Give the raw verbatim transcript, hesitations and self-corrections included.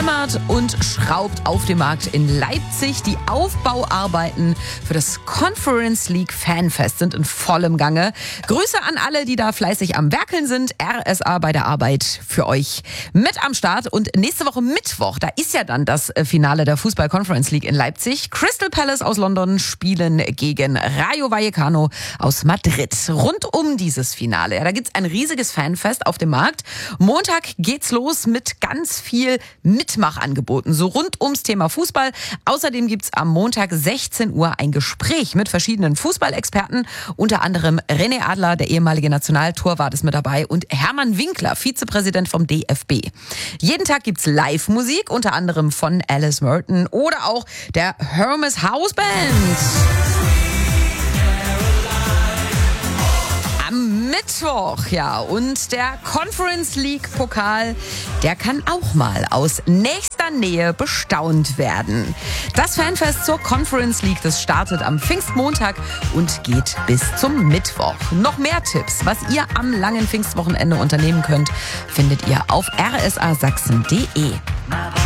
hämmert und schraubt auf dem Markt in Leipzig. Die Aufbauarbeiten für das Conference League Fanfest sind in vollem Gange. Grüße an alle, die da fleißig am Werkeln sind. R S A bei der Arbeit für euch mit am Start. Und nächste Woche Mittwoch, da ist ja dann das Finale der Fußball Conference League in Leipzig. Crystal Palace aus London spielen gegen Rayo Vallecano aus Madrid. Rund um dieses Finale, ja, da gibt's ein riesiges Fanfest auf dem Markt. Montag geht's los mit ganz viel Mitmachangeboten, so rund ums Thema Fußball. Außerdem gibt's am Montag sechzehn Uhr ein Gespräch mit verschiedenen Fußballexperten. Unter anderem René Adler, der ehemalige Nationaltorwart, ist mit dabei, und Hermann Winkler, Vizepräsident vom D F B. Jeden Tag gibt's Live-Musik, unter anderem von Alice Merton oder auch der Hermes House Band. Mittwoch, ja, und der Conference League Pokal, der kann auch mal aus nächster Nähe bestaunt werden. Das Fanfest zur Conference League, das startet am Pfingstmontag und geht bis zum Mittwoch. Noch mehr Tipps, was ihr am langen Pfingstwochenende unternehmen könnt, findet ihr auf r s a sachsen punkt d e.